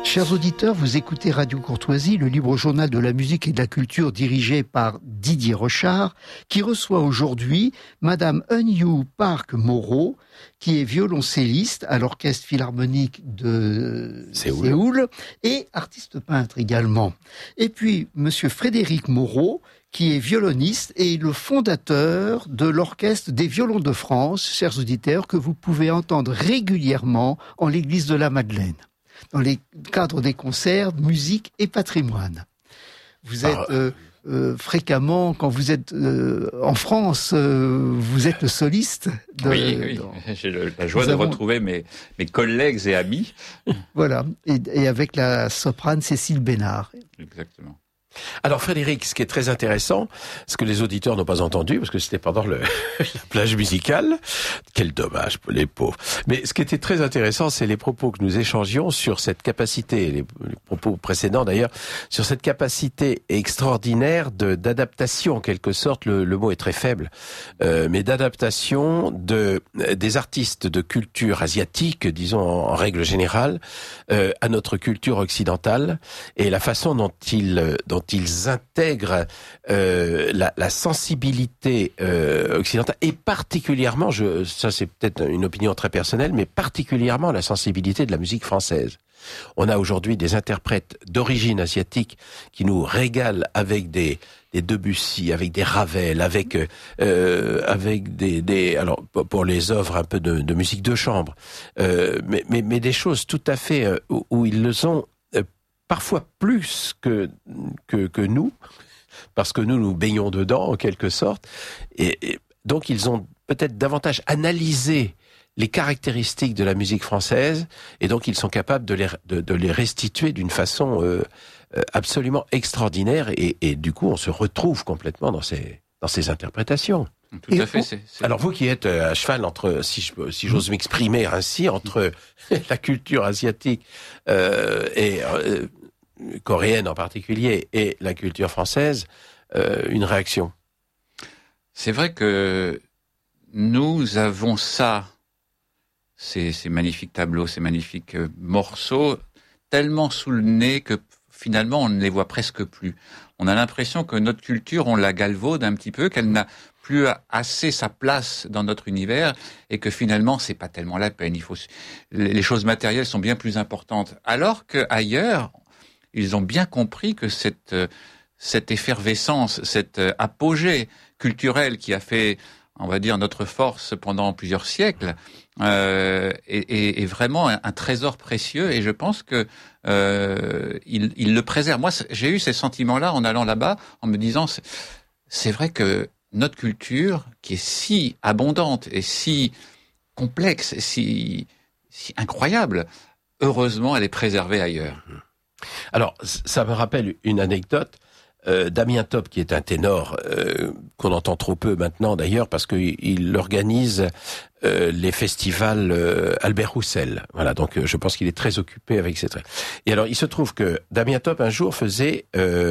Chers auditeurs, vous écoutez Radio Courtoisie, le libre journal de la musique et de la culture dirigé par Didier Rochard, qui reçoit aujourd'hui Madame Eunyu Park Moreau, qui est violoncelliste à l'Orchestre Philharmonique de Séoul et artiste peintre également. Et puis Monsieur Frédéric Moreau, qui est violoniste et le fondateur de l'Orchestre des Violons de France, chers auditeurs, que vous pouvez entendre régulièrement en l'église de la Madeleine, dans les cadres des concerts, musique et patrimoine. Vous êtes fréquemment, quand vous êtes en France, vous êtes le soliste. Oui. J'ai la joie de retrouver mes collègues et amis. Voilà, et avec la soprane Cécile Bénard. Exactement. Alors Frédéric, ce qui est très intéressant, ce que les auditeurs n'ont pas entendu, parce que c'était pendant la plage musicale, quel dommage pour les pauvres. Mais ce qui était très intéressant, c'est les propos que nous échangions sur cette capacité, les propos précédents d'ailleurs, sur cette capacité extraordinaire d'adaptation, en quelque sorte, le mot est très faible, mais d'adaptation des artistes de culture asiatique, disons en règle générale, à notre culture occidentale, et la façon dont ils intègrent la sensibilité occidentale, et particulièrement, ça c'est peut-être une opinion très personnelle, mais particulièrement la sensibilité de la musique française. On a aujourd'hui des interprètes d'origine asiatique qui nous régalent avec des Debussy, avec des Ravel, avec des alors pour les œuvres un peu de musique de chambre, mais des choses tout à fait où ils le sont parfois plus que nous, parce que nous baignons dedans en quelque sorte, et donc ils ont peut-être davantage analysé les caractéristiques de la musique française, et donc ils sont capables de les restituer d'une façon absolument extraordinaire, et du coup on se retrouve complètement dans ces interprétations. Tout à fait. Alors vous qui êtes à cheval entre, si j'ose m'exprimer ainsi, entre la culture asiatique et coréenne en particulier, et la culture française, une réaction? C'est vrai que nous avons ça, ces magnifiques tableaux, ces magnifiques morceaux, tellement sous le nez que finalement on ne les voit presque plus. On a l'impression que notre culture, on la galvaude un petit peu, qu'elle n'a plus assez sa place dans notre univers, et que finalement c'est pas tellement la peine. Les choses matérielles sont bien plus importantes. Alors qu'ailleurs, ils ont bien compris que cette effervescence, cet apogée culturel qui a fait, on va dire, notre force pendant plusieurs siècles, est vraiment un trésor précieux, et je pense que il le préserve. Moi, j'ai eu ces sentiments-là en allant là-bas, en me disant, c'est vrai que notre culture, qui est si abondante et si complexe, et si incroyable, heureusement, elle est préservée ailleurs. Alors, ça me rappelle une anecdote. Damien Top, qui est un ténor qu'on entend trop peu maintenant d'ailleurs, parce qu'il organise les festivals Albert Roussel. Voilà, donc je pense qu'il est très occupé avec ces traits. Et alors, il se trouve que Damien Top un jour faisait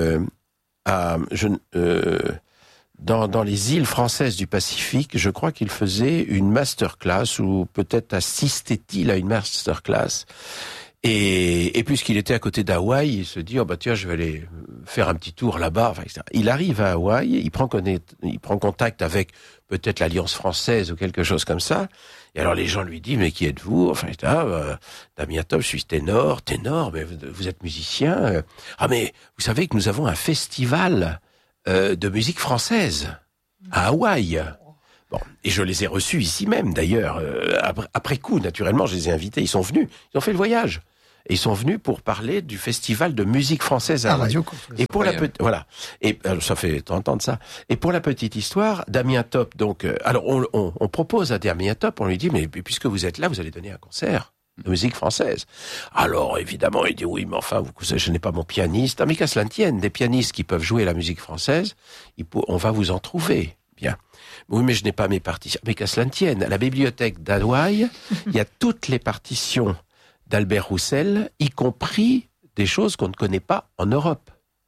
dans les îles françaises du Pacifique, je crois qu'il faisait une masterclass, ou peut-être à Sistétil à une masterclass. Et puisqu'il était à côté d'Hawaï, il se dit, tiens, je vais aller faire un petit tour là-bas, enfin, etc. Il arrive à Hawaï, il prend contact avec peut-être l'Alliance française ou quelque chose comme ça. Et alors les gens lui disent, mais qui êtes-vous? Enfin, Damien Top, je suis ténor, mais vous êtes musicien. Ah, mais vous savez que nous avons un festival de musique française à Hawaï. Bon, et je les ai reçus ici même, d'ailleurs, après coup, naturellement, je les ai invités, ils sont venus, ils ont fait le voyage. Et ils sont venus pour parler du festival de musique française à Hawaï. Et pour voilà. Et ça fait 30 ans de ça. Et pour la petite histoire, Damien Top, donc, alors on propose à Damien Top, on lui dit, mais puisque vous êtes là, vous allez donner un concert de musique française. Alors, évidemment, il dit, oui, mais enfin, je n'ai pas mon pianiste. Ah, mais qu'à cela ne tienne, des pianistes qui peuvent jouer la musique française, on va vous en trouver. Bien. Oui, mais je n'ai pas mes partitions. Mais qu'à cela ne tienne, à la bibliothèque d'Hawaï, il y a toutes les partitions d'Albert Roussel, y compris des choses qu'on ne connaît pas en Europe.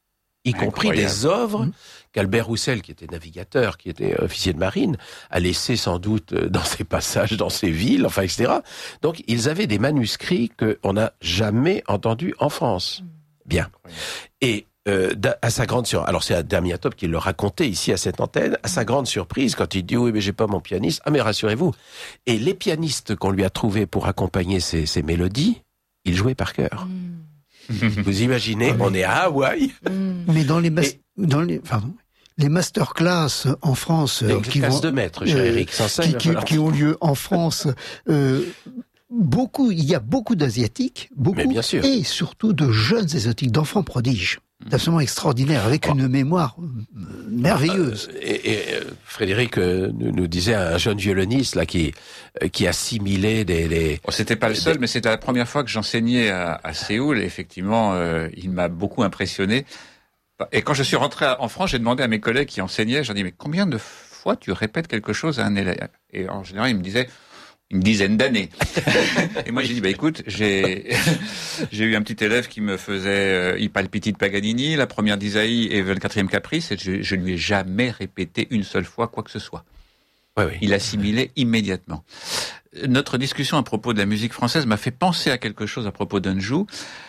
y compris des œuvres qu'Albert Roussel, qui était navigateur, qui était officier de marine, a laissé sans doute dans ses passages, dans ses villes, enfin, etc. Donc, ils avaient des manuscrits qu'on n'a jamais entendus en France. Bien. Et à sa grande surprise, alors c'est Damien Top qui le racontait ici à cette antenne, à sa grande surprise, quand il dit « Oui, mais j'ai pas mon pianiste », « Ah, mais rassurez-vous ». Et les pianistes qu'on lui a trouvés pour accompagner ces mélodies, ils jouaient par cœur. Vous imaginez, on est à Hawaï. Mais dans les masterclass en France, qui vont, de maître, cher Eric, qui ont lieu en France, il y a beaucoup d'asiatiques, bien sûr. Et surtout de jeunes asiatiques, d'enfants prodiges. C'est absolument extraordinaire, avec une mémoire merveilleuse. Frédéric nous disait un jeune violoniste là qui assimilait des... C'était pas le seul, mais c'était la première fois que j'enseignais à Séoul. Et effectivement, il m'a beaucoup impressionné. Et quand je suis rentré en France, j'ai demandé à mes collègues qui enseignaient, j'ai dit, mais combien de fois tu répètes quelque chose à un élève? Et en général, ils me disaient une dizaine d'années. Et moi, j'ai dit, écoute, j'ai eu un petit élève qui me faisait I Palpiti de Paganini, la première d'Isaïe et le 4e caprice, et je lui ai jamais répété une seule fois quoi que ce soit. Oui. Il assimilait immédiatement. Notre discussion à propos de la musique française m'a fait penser à quelque chose à propos d'Unju.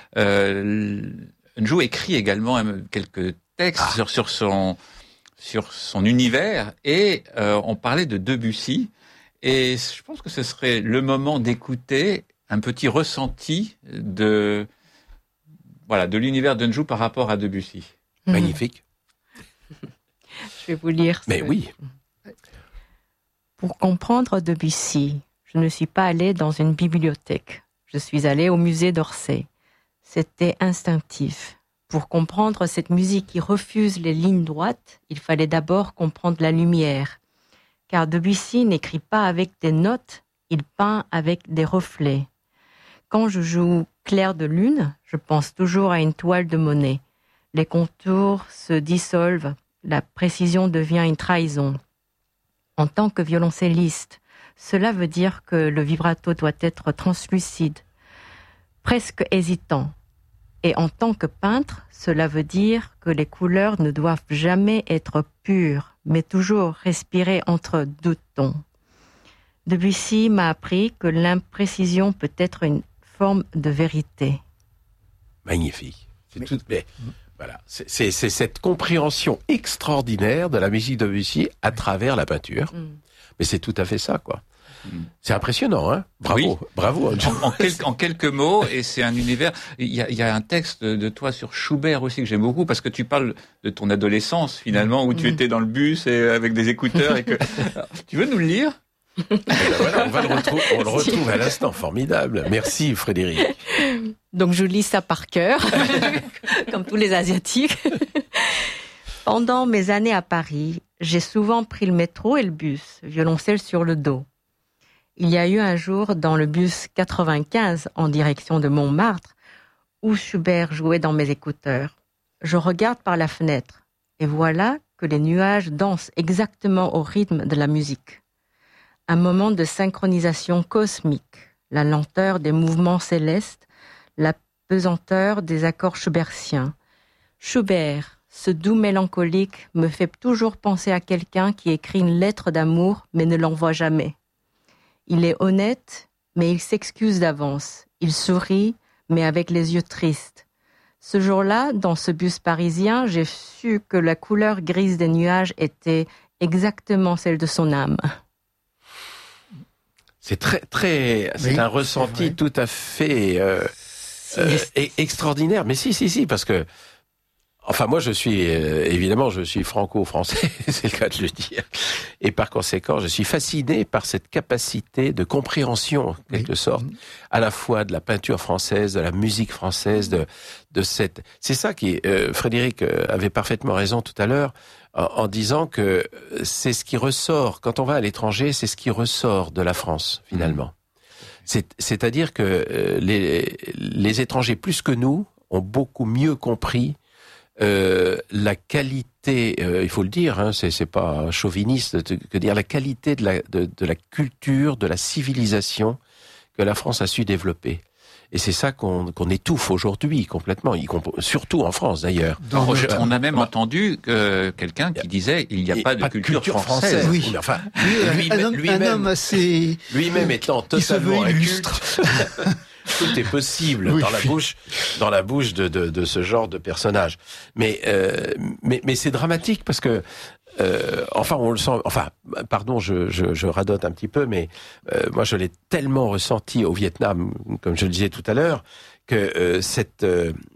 Unju écrit également quelques textes sur son univers, et on parlait de Debussy. Et je pense que ce serait le moment d'écouter un petit ressenti de l'univers d'Unju par rapport à Debussy. Magnifique. Je vais vous lire. Mais oui. Pour comprendre Debussy, je ne suis pas allée dans une bibliothèque. Je suis allée au musée d'Orsay. C'était instinctif. Pour comprendre cette musique qui refuse les lignes droites, il fallait d'abord comprendre la lumière. Car Debussy n'écrit pas avec des notes, il peint avec des reflets. Quand je joue Clair de lune, je pense toujours à une toile de Monet. Les contours se dissolvent, la précision devient une trahison. En tant que violoncelliste, cela veut dire que le vibrato doit être translucide, presque hésitant. Et en tant que peintre, cela veut dire que les couleurs ne doivent jamais être pures, mais toujours respirer entre deux tons. Debussy m'a appris que l'imprécision peut être une forme de vérité. Magnifique. Voilà, c'est cette compréhension extraordinaire de la musique de Debussy à travers la peinture. Mais c'est tout à fait ça, quoi. C'est impressionnant, hein? Bravo, oui. Bravo. En quelques mots, et c'est un univers. Il y a un texte de toi sur Schubert aussi que j'aime beaucoup, parce que tu parles de ton adolescence finalement, où tu étais dans le bus et avec des écouteurs et que. Tu veux nous le lire? Voilà, on le retrouve à l'instant, formidable. Merci Frédéric. Donc je lis ça par cœur, comme tous les Asiatiques. Pendant mes années à Paris, j'ai souvent pris le métro et le bus, violoncelle sur le dos. Il y a eu un jour dans le bus 95 en direction de Montmartre où Schubert jouait dans mes écouteurs. Je regarde par la fenêtre et voilà que les nuages dansent exactement au rythme de la musique. Un moment de synchronisation cosmique, la lenteur des mouvements célestes, la pesanteur des accords schubertiens. Schubert, ce doux mélancolique, me fait toujours penser à quelqu'un qui écrit une lettre d'amour mais ne l'envoie jamais. Il est honnête, mais il s'excuse d'avance. Il sourit, mais avec les yeux tristes. Ce jour-là, dans ce bus parisien, j'ai su que la couleur grise des nuages était exactement celle de son âme. C'est c'est un ressenti tout à fait extraordinaire. Mais si, parce que, enfin, moi, je suis franco-français, c'est le cas de le dire. Et par conséquent, je suis fasciné par cette capacité de compréhension, en quelque sorte, à la fois de la peinture française, de la musique française, de cette... C'est ça qui... Frédéric avait parfaitement raison tout à l'heure, en disant que c'est ce qui ressort, quand on va à l'étranger, c'est ce qui ressort de la France, finalement. C'est-à-dire que les étrangers, plus que nous, ont beaucoup mieux compris la qualité, il faut le dire, hein, c'est pas chauviniste que dire, la qualité de la culture, de la civilisation que la France a su développer. Et c'est ça qu'on étouffe aujourd'hui complètement, surtout en France d'ailleurs. On a même entendu quelqu'un qui disait il n'y a pas de culture française. Oui. Mais enfin, un homme assez... Lui-même étant totalement illustre. Tout est possible dans la bouche de ce genre de personnage. Mais c'est dramatique parce que enfin, on le sent. Enfin, pardon, je radote un petit peu, mais moi, je l'ai tellement ressenti au Vietnam, comme je le disais tout à l'heure, que cette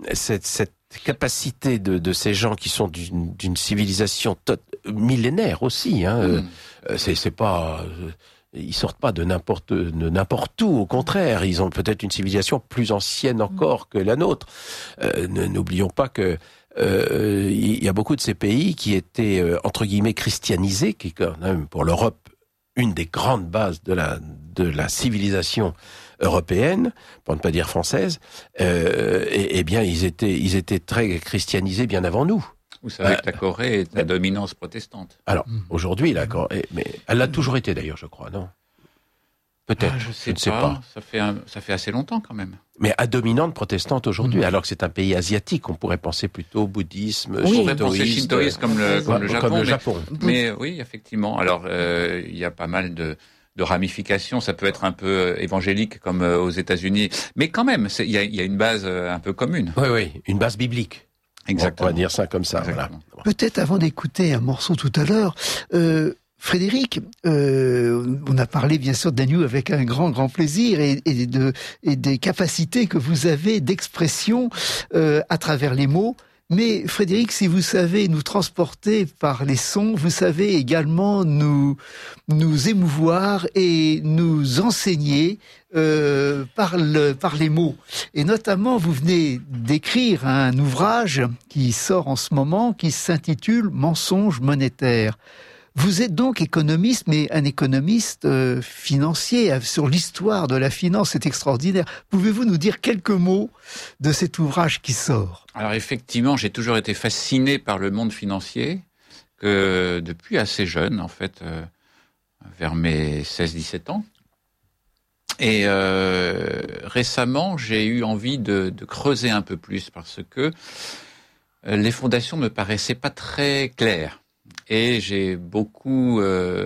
capacité de ces gens qui sont d'une civilisation millénaire aussi. C'est pas. Ils sortent pas de n'importe où, au contraire, ils ont peut-être une civilisation plus ancienne encore que la nôtre. N'oublions pas que il y a beaucoup de ces pays qui étaient entre guillemets christianisés, qui est quand même pour l'Europe une des grandes bases de la civilisation européenne, pour ne pas dire française. Et bien ils étaient très christianisés bien avant nous. Vous savez que la Corée est la dominance protestante. Alors aujourd'hui, la Corée, mais elle l'a toujours été d'ailleurs, je crois, non? Peut-être, je ne sais pas. Ça fait assez longtemps quand même. Mais à dominante protestante aujourd'hui, alors que c'est un pays asiatique, on pourrait penser plutôt au bouddhisme, shintoïsme comme le Japon. Mais oui, effectivement. Alors, il y a pas mal de ramifications. Ça peut être un peu évangélique comme aux États-Unis, mais quand même, il y a une base un peu commune. Oui, une base biblique. Exactement. On va dire ça comme ça. Voilà. Peut-être avant d'écouter un morceau tout à l'heure. Frédéric, on a parlé bien sûr d'Agnew avec un grand plaisir et des capacités que vous avez d'expression à travers les mots. Mais Frédéric, si vous savez nous transporter par les sons, vous savez également nous émouvoir et nous enseigner par les mots. Et notamment, vous venez d'écrire un ouvrage qui sort en ce moment, qui s'intitule « Mensonges monétaires ». Vous êtes donc économiste, mais un économiste financier, sur l'histoire de la finance, c'est extraordinaire. Pouvez-vous nous dire quelques mots de cet ouvrage qui sort ? Alors effectivement, j'ai toujours été fasciné par le monde financier, que depuis assez jeune, en fait, vers mes 16-17 ans. Et récemment, j'ai eu envie de creuser un peu plus, parce que les fondations me paraissaient pas très claires. Et j'ai beaucoup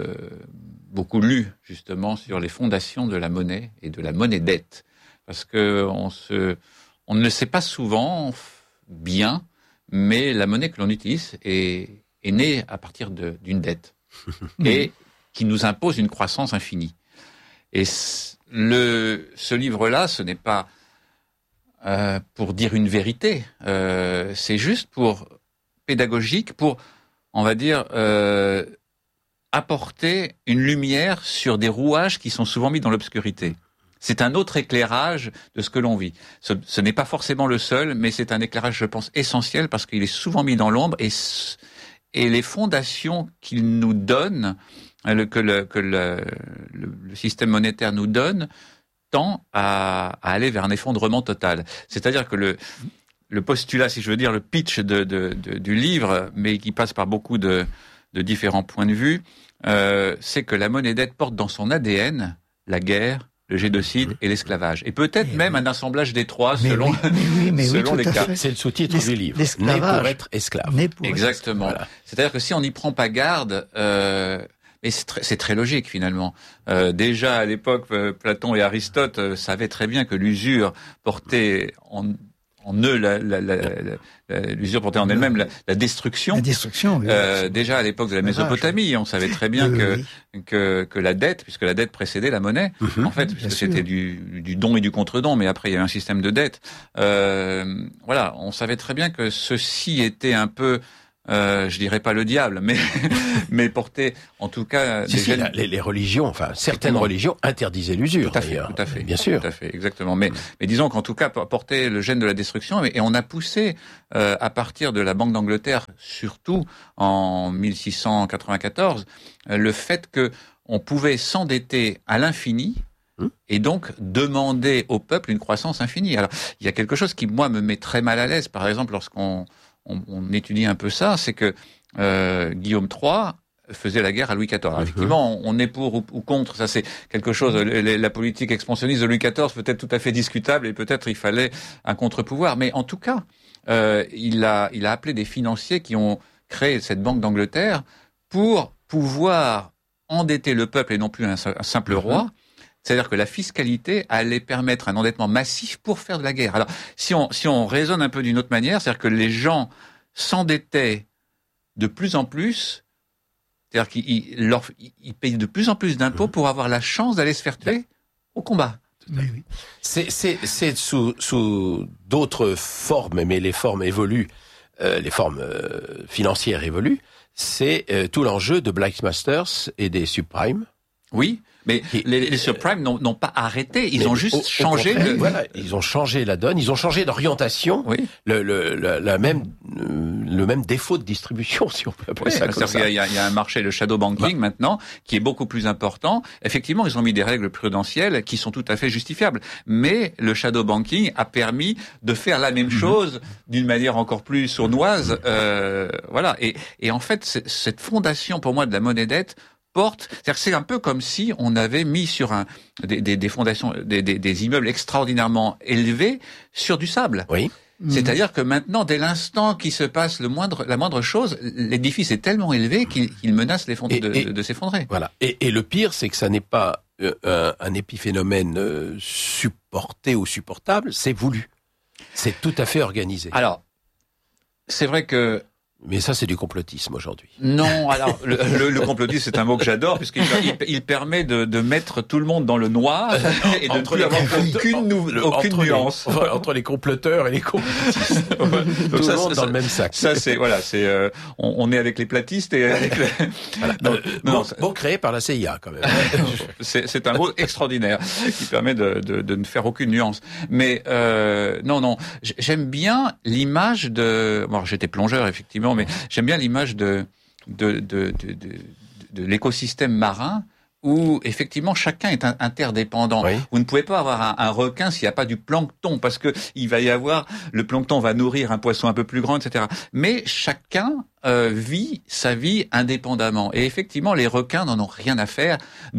lu justement sur les fondations de la monnaie et de la monnaie-dette, parce que on ne le sait pas souvent bien, mais la monnaie que l'on utilise est née à partir d'une dette et qui nous impose une croissance infinie. Et ce livre-là, ce n'est pas pour dire une vérité, c'est juste pédagogique, pour on va dire, apporter une lumière sur des rouages qui sont souvent mis dans l'obscurité. C'est un autre éclairage de ce que l'on vit. Ce n'est pas forcément le seul, mais c'est un éclairage, je pense, essentiel, parce qu'il est souvent mis dans l'ombre, et les fondations qu'il nous donne, que le système monétaire nous donne, tend à aller vers un effondrement total. C'est-à-dire que le postulat, si je veux dire, le pitch du livre, mais qui passe par beaucoup de différents points de vue, c'est que la monnaie-dette porte dans son ADN la guerre, le génocide et l'esclavage. Et peut-être même un assemblage des trois, selon les cas. C'est le sous-titre du livre. Né pour être esclave. Exactement. Voilà. C'est-à-dire que si on n'y prend pas garde, mais c'est très logique finalement. Déjà à l'époque, Platon et Aristote savaient très bien que l'usure portait en eux, l'usure portait en elle-même la destruction. La destruction, oui. Déjà à l'époque de la Mésopotamie, on savait très bien que la dette, puisque la dette précédait la monnaie, en fait, puisque c'était du don et du contre-don, mais après il y avait un système de dette. Voilà, on savait très bien que ceci était un peu, je dirais pas le diable, mais portait en tout cas les religions, enfin certaines religions interdisaient l'usure. Tout à fait, bien sûr, tout à fait, exactement. Mais disons qu'en tout cas portait le gène de la destruction, et on a poussé à partir de la Banque d'Angleterre, surtout en 1694, le fait que on pouvait s'endetter à l'infini. Et donc demander au peuple une croissance infinie. Alors il y a quelque chose qui moi me met très mal à l'aise, par exemple lorsqu'on étudie un peu ça, c'est que Guillaume III faisait la guerre à Louis XIV. Alors, effectivement, on est pour ou contre, ça c'est quelque chose, la politique expansionniste de Louis XIV peut être tout à fait discutable et peut-être il fallait un contre-pouvoir. Mais en tout cas, il a appelé des financiers qui ont créé cette Banque d'Angleterre pour pouvoir endetter le peuple et non plus un simple roi. C'est-à-dire que la fiscalité allait permettre un endettement massif pour faire de la guerre. Alors, si on raisonne un peu d'une autre manière, c'est-à-dire que les gens s'endettaient de plus en plus, c'est-à-dire qu'ils payent de plus en plus d'impôts pour avoir la chance d'aller se faire tuer au combat. Oui. C'est sous d'autres formes, mais les formes évoluent, les formes financières évoluent. C'est tout l'enjeu de Black Masters et des subprimes. Oui, mais les subprimes n'ont pas arrêté, ils ont juste changé. Voilà, ils ont changé la donne, ils ont changé d'orientation. Oui. Le même défaut de distribution, si on peut appeler ça comme ça. Il y a un marché, le shadow banking maintenant, qui est beaucoup plus important. Effectivement, ils ont mis des règles prudentielles qui sont tout à fait justifiables. Mais le shadow banking a permis de faire la même chose d'une manière encore plus sournoise. Voilà. Et en fait, cette fondation, pour moi, de la monnaie dette, c'est-à-dire que c'est un peu comme si on avait mis sur des fondations, des immeubles extraordinairement élevés sur du sable. Oui. C'est-à-dire que maintenant, dès l'instant qu'il se passe la moindre chose, l'édifice est tellement élevé qu'il menace de s'effondrer. Voilà. Et le pire, c'est que ça n'est pas un épiphénomène supporté ou supportable, c'est voulu. C'est tout à fait organisé. Alors, c'est vrai que mais ça, c'est du complotisme aujourd'hui. Non, alors le complotisme, c'est un mot que j'adore puisqu'il permet de mettre tout le monde dans le noir et de ne plus avoir aucune nuance entre les comploteurs et les complotistes. Tout le monde dans le même sac. Ça, on est avec les platistes et avec mot créé par la CIA quand même. C'est un mot extraordinaire qui permet de ne faire aucune nuance. Mais non, j'aime bien l'image de. Bon, j'étais plongeur effectivement. Mais j'aime bien l'image de l'écosystème marin où effectivement chacun est interdépendant. Oui. Vous ne pouvez pas avoir un requin s'il n'y a pas du plancton parce que il va y avoir le plancton va nourrir un poisson un peu plus grand, etc. Mais chacun vit sa vie indépendamment. Et effectivement, les requins n'en ont rien à faire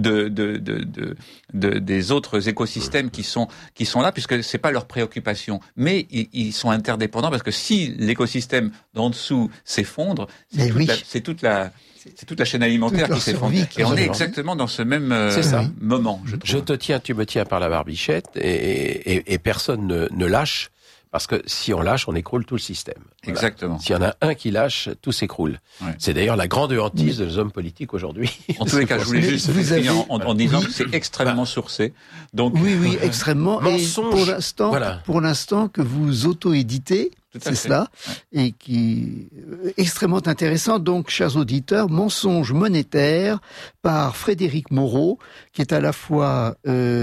des autres écosystèmes qui sont là, puisque c'est pas leur préoccupation. Mais ils sont interdépendants parce que si l'écosystème d'en dessous s'effondre, c'est toute la chaîne alimentaire qui s'effondre. Et on est exactement dans ce même moment, je trouve. Je te tiens, tu me tiens par la barbichette et personne ne lâche. Parce que si on lâche, on écroule tout le système. Voilà. Exactement. S'il y en a un qui lâche, tout s'écroule. Ouais. C'est d'ailleurs la grande hantise des hommes politiques aujourd'hui. En tous les cas, je voulais juste finir en disant que c'est extrêmement sourcé. Donc oui, extrêmement. Mensonge. Et pour l'instant que vous auto-éditez, c'est cela, et qui est extrêmement intéressant. Donc, chers auditeurs, Mensonges monétaires par Frédéric Moreau, qui est à la fois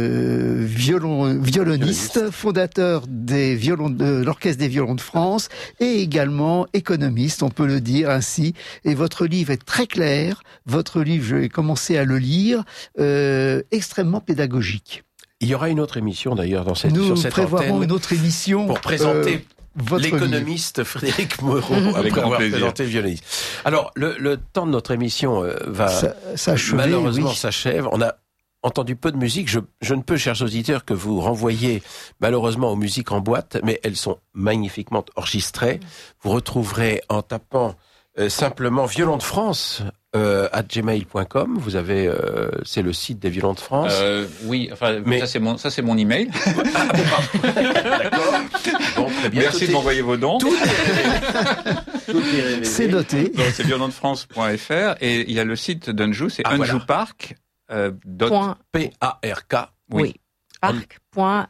violoniste, fondateur de l'Orchestre des violons de France, et également économiste, on peut le dire ainsi. Et votre livre est très clair. Votre livre, je vais commencer à le lire, extrêmement pédagogique. Il y aura une autre émission d'ailleurs sur cette antenne. Nous prévoirons une autre émission pour présenter l'économiste Frédéric Moreau, après avoir présenté le violoniste. Alors, le temps de notre émission va malheureusement s'achève. On a entendu peu de musique. Je ne peux, chers auditeurs, que vous renvoyer malheureusement aux musiques en boîte, mais elles sont magnifiquement enregistrées. Vous retrouverez en tapant simplement Violon de France @gmail.com. Vous avez, c'est le site des Violons de France. Oui, enfin, mais ça c'est mon email. D'accord. Bon, très bien. Merci de m'envoyer vos dons. Tout est révélé. C'est noté. Donc, c'est violondefrance.fr et il y a le site d'Unju, c'est unjupark. P-A-R-K. Oui. Parc.art.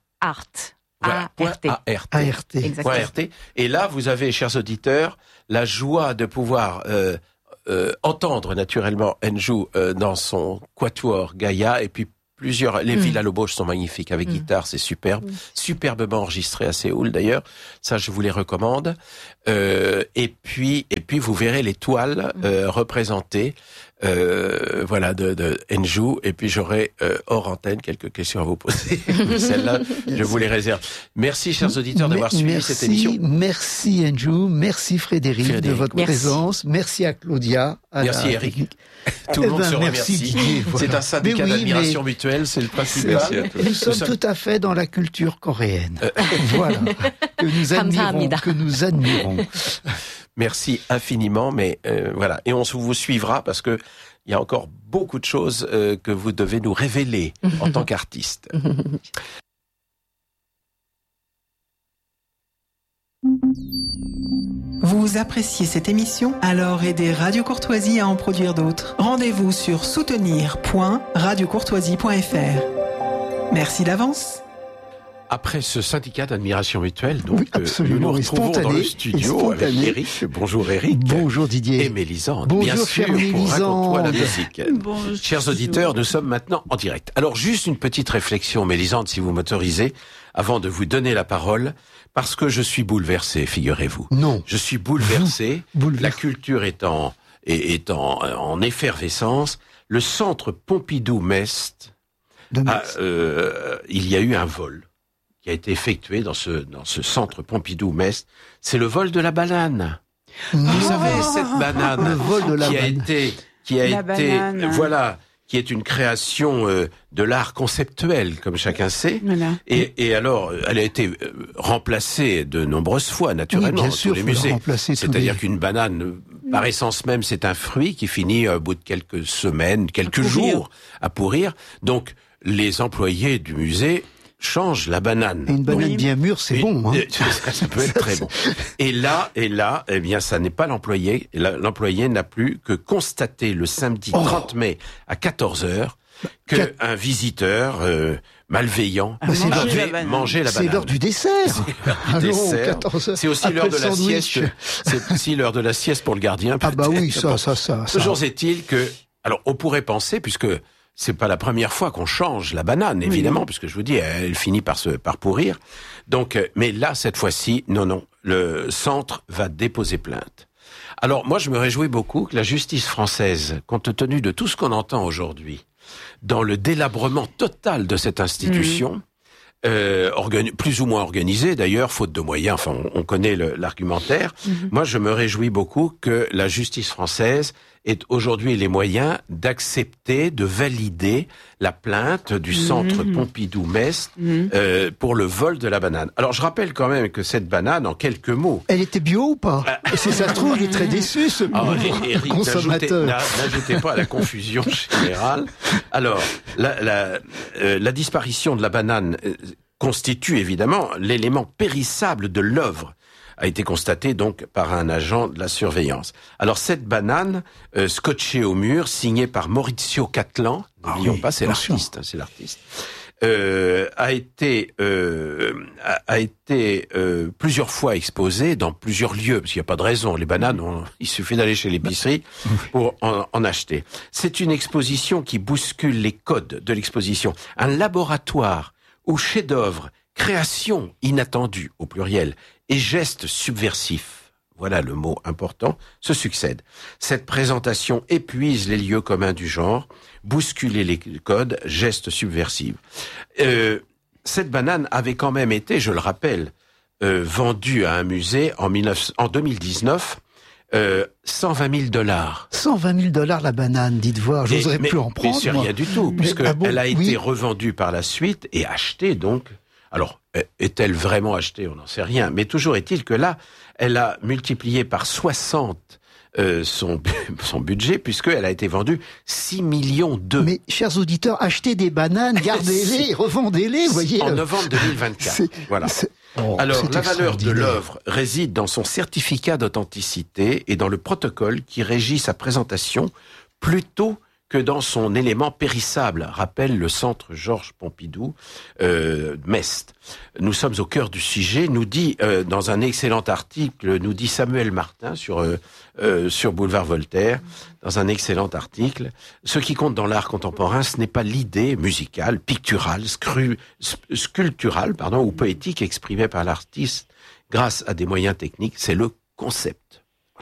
ART. Et là, vous avez, chers auditeurs, la joie de pouvoir entendre naturellement N'Jou dans son quatuor Gaïa, et puis les Villa-Lobos sont magnifiques avec guitare, c'est superbe, superbement enregistré à Séoul d'ailleurs, ça je vous les recommande. Et puis vous verrez les toiles représentées voilà, de N'Jou, et puis j'aurai hors antenne quelques questions à vous poser. Celles-là, je vous les réserve. Merci, chers auditeurs, d'avoir suivi cette émission. Merci N'Jou, merci Frédéric de votre présence, merci à Claudia. Merci Eric. Tout le monde se remercie. Didier, voilà. C'est un syndicat d'admiration mutuelle, c'est le principal. Nous sommes tout à fait dans la culture coréenne. Voilà, que nous admirons. Merci infiniment, mais voilà. Et on vous suivra parce que il y a encore beaucoup de choses que vous devez nous révéler en tant qu'artiste. Vous appréciez cette émission? Alors aidez Radio Courtoisie à en produire d'autres. Rendez-vous sur soutenir.radiocourtoisie.fr. Merci d'avance. Après ce syndicat d'admiration mutuelle, donc, absolument, nous nous retrouvons dans le studio avec Eric. Bonjour Eric. Bonjour Didier. Et Mélisande. Bonjour, bien sûr, pour Raconte-toi la musique. Bonjour. Chers auditeurs, nous sommes maintenant en direct. Alors, juste une petite réflexion, Mélisande, si vous m'autorisez, avant de vous donner la parole, parce que je suis bouleversé, figurez-vous. Non. Je suis bouleversé. La culture est en effervescence. Le centre Pompidou-Metz, il y a eu un vol qui a été effectué dans ce centre Pompidou-Metz. C'est le vol de la banane. Vous savez, cette banane le vol de la qui est une création de l'art conceptuel, comme chacun sait. Voilà. Et alors, elle a été remplacée de nombreuses fois, naturellement, bien sûr, dans tous les musées. C'est-à-dire les... qu'une banane, par essence même, c'est un fruit qui finit au bout de quelques semaines, quelques jours, à pourrir. Donc, les employés du musée changent la banane. Et une banane bien mûre, c'est bon. Hein. Ça peut être très bon. Et là, eh bien, ça n'est pas l'employé. L'employé n'a plus que constaté le samedi 30 mai à 14h qu'un visiteur malveillant avait mangé la banane. C'est l'heure du dessert. C'est aussi l'heure de la sieste. C'est aussi l'heure de la sieste pour le gardien. Ah bah oui, ça. Toujours est-il que, alors, on pourrait penser, puisque c'est pas la première fois qu'on change la banane, évidemment, puisque je vous dis, elle finit par pourrir. Donc, mais là, cette fois-ci, non, le centre va déposer plainte. Alors, moi, je me réjouis beaucoup que la justice française, compte tenu de tout ce qu'on entend aujourd'hui, dans le délabrement total de cette institution, plus ou moins organisée, d'ailleurs, faute de moyens, enfin, on connaît l'argumentaire. Moi, je me réjouis beaucoup que la justice française ait aujourd'hui les moyens d'accepter, de valider la plainte du centre Pompidou-Metz pour le vol de la banane. Alors, je rappelle quand même que cette banane, en quelques mots... Elle était bio ou pas? Si ça se trouve, il est très déçu, ce Eric, consommateur. N'ajoutez pas à la confusion générale. Alors, la disparition de la banane constitue évidemment l'élément périssable de l'œuvre, a été constaté donc par un agent de la surveillance. Alors cette banane scotchée au mur, signée par Maurizio Cattelan, n'oublions pas, c'est l'artiste, a été plusieurs fois exposée dans plusieurs lieux, parce qu'il n'y a pas de raison. Les bananes, il suffit d'aller chez l'épicerie pour en acheter. C'est une exposition qui bouscule les codes de l'exposition. Un laboratoire où chef-d'œuvre, création inattendue au pluriel et gestes subversifs, voilà le mot important, se succèdent. Cette présentation épuise les lieux communs du genre, bousculer les codes, gestes subversifs. Cette banane avait quand même été, je le rappelle, vendue à un musée en 2019, $120 000. $120 000 la banane, dites voir, j'oserais plus en prendre. Mais c'est rien du tout, puisqu'elle a été revendue par la suite et achetée donc. Alors, est-elle vraiment achetée? On n'en sait rien. Mais toujours est-il que là, elle a multiplié par 60 son budget, puisqu'elle a été vendue 6 millions d'euros. Mais, chers auditeurs, achetez des bananes, gardez-les, revendez-les, vous voyez. En novembre 2024. Voilà. Alors, la valeur de l'œuvre réside dans son certificat d'authenticité et dans le protocole qui régit sa présentation, plutôt que dans son élément périssable, rappelle le centre Georges Pompidou, Metz. Nous sommes au cœur du sujet, nous dit, dans un excellent article, nous dit Samuel Martin sur Boulevard Voltaire, dans un excellent article, ce qui compte dans l'art contemporain, ce n'est pas l'idée musicale, picturale, sculpturale, ou poétique exprimée par l'artiste grâce à des moyens techniques, c'est le concept. Voilà.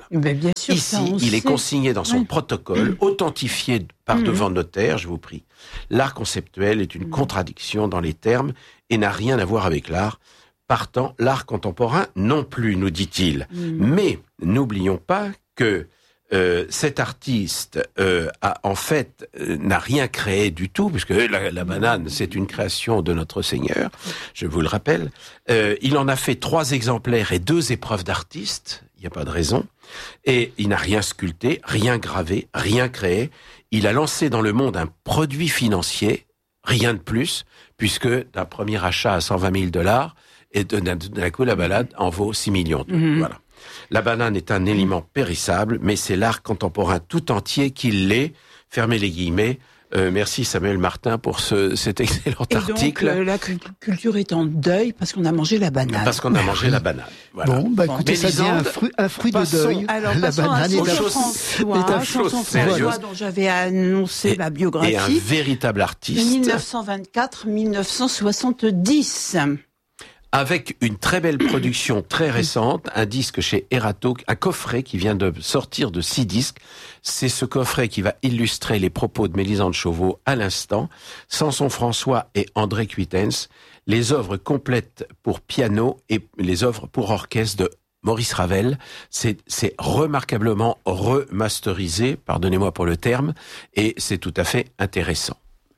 Mais bien sûr, Ici, il est consigné dans son protocole, authentifié par devant notaire, je vous prie. L'art conceptuel est une contradiction dans les termes et n'a rien à voir avec l'art. Partant, l'art contemporain non plus, nous dit-il. Mais n'oublions pas que cet artiste n'a rien créé du tout, puisque la banane, c'est une création de notre Seigneur, je vous le rappelle. Il en a fait 3 exemplaires et 2 épreuves d'artiste, il n'y a pas de raison. Et il n'a rien sculpté, rien gravé, rien créé. Il a lancé dans le monde un produit financier, rien de plus, puisque d'un premier achat à $120,000, et d'un coup, la banane en vaut 6 millions. Voilà. La banane est un élément périssable, mais c'est l'art contemporain tout entier qui l'est. Fermez les guillemets. Merci Samuel Martin pour cet excellent article. Donc, la culture est en deuil parce qu'on a mangé la banane. Parce qu'on a mangé la banane. Voilà. Bon, écoutez, ça devient un fruit de deuil. Alors, la banane est un François dont j'avais annoncé la biographie. Et un véritable artiste. 1924-1970. Avec une très belle production très récente, un disque chez Erato, un coffret qui vient de sortir de 6 disques. C'est ce coffret qui va illustrer les propos de Mélisande Chauveau à l'instant. Samson François et André Cuitens, les œuvres complètes pour piano et les œuvres pour orchestre de Maurice Ravel. C'est remarquablement remasterisé, pardonnez-moi pour le terme, et c'est tout à fait intéressant.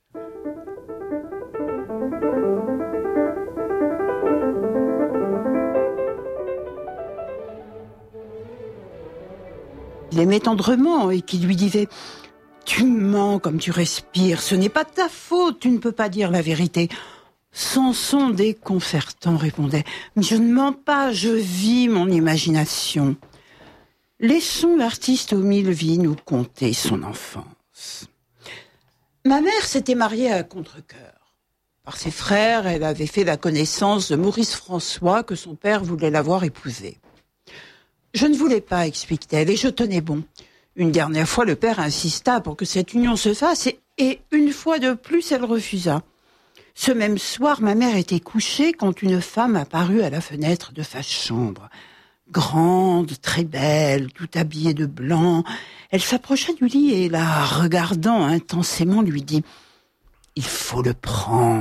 Il aimait tendrement et qui lui disait « Tu mens comme tu respires, ce n'est pas ta faute, tu ne peux pas dire la vérité. » Samson déconcertant répondait « Mais je ne mens pas, je vis mon imagination. » Laissons l'artiste aux 1000 vies nous conter son enfance. Ma mère s'était mariée à contre-cœur. Par ses frères, elle avait fait la connaissance de Maurice François que son père voulait l'avoir épousé. Je ne voulais pas, explique-t-elle, et je tenais bon. Une dernière fois, le père insista pour que cette union se fasse, et une fois de plus, elle refusa. Ce même soir, ma mère était couchée quand une femme apparut à la fenêtre de sa chambre. Grande, très belle, tout habillée de blanc. Elle s'approcha du lit et, la regardant intensément, lui dit « Il faut le prendre. »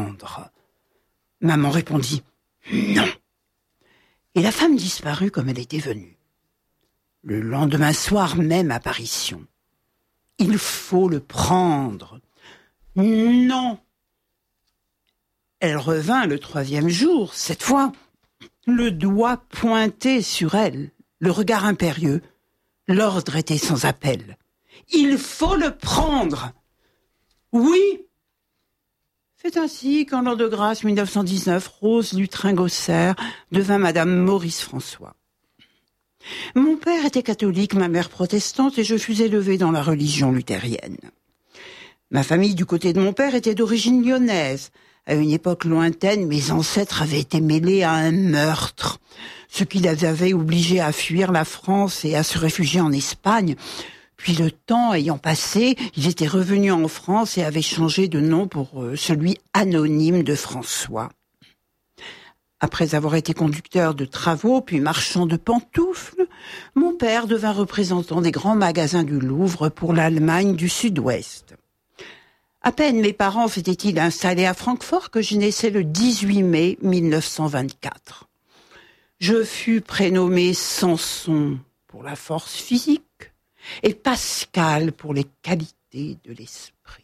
Maman répondit « Non. » Et la femme disparut comme elle était venue. Le lendemain soir, même apparition. « Il faut le prendre. »« Non. » Elle revint le 3e jour, cette fois, le doigt pointé sur elle, le regard impérieux. L'ordre était sans appel. « Il faut le prendre. »« Oui. » C'est ainsi qu'en l'an de grâce 1919, Rose Lutrin-Gosser devint Madame Maurice François. Mon père était catholique, ma mère protestante, et je fus élevée dans la religion luthérienne. Ma famille du côté de mon père était d'origine lyonnaise. À une époque lointaine, mes ancêtres avaient été mêlés à un meurtre, ce qui les avait obligés à fuir la France et à se réfugier en Espagne. Puis le temps ayant passé, ils étaient revenus en France et avaient changé de nom pour celui anonyme de François. Après avoir été conducteur de travaux, puis marchand de pantoufles, mon père devint représentant des grands magasins du Louvre pour l'Allemagne du Sud-Ouest. À peine mes parents s'étaient-ils installés à Francfort que je naissais le 18 mai 1924. Je fus prénommé Samson pour la force physique et Pascal pour les qualités de l'esprit.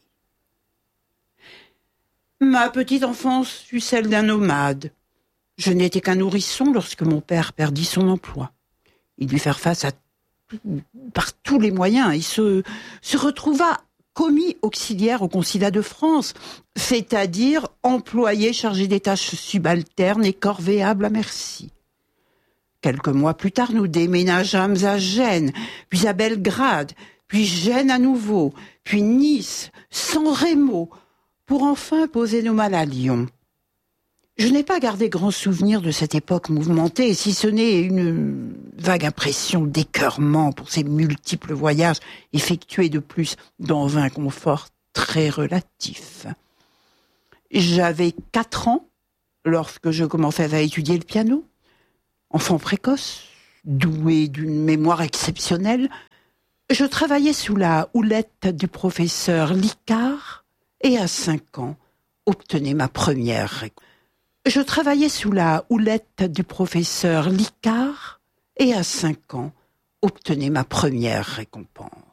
Ma petite enfance fut celle d'un nomade. Je n'étais qu'un nourrisson lorsque mon père perdit son emploi. Il dut faire face par tous les moyens. Il se retrouva commis auxiliaire au consulat de France, c'est-à-dire employé chargé des tâches subalternes et corvéable à merci. Quelques mois plus tard, nous déménageâmes à Gênes, puis à Belgrade, puis Gênes à nouveau, puis Nice, San Remo, pour enfin poser nos malles à Lyon. Je n'ai pas gardé grand souvenir de cette époque mouvementée, si ce n'est une vague impression d'écœurement pour ces multiples voyages effectués de plus dans un confort très relatif. J'avais 4 ans lorsque je commençais à étudier le piano. Enfant précoce, doué d'une mémoire exceptionnelle, je travaillais sous la houlette du professeur Licard et à 5 ans, obtenais ma première récompense. Je travaillais sous la houlette du professeur Licard et à 5 ans, obtenais ma première récompense.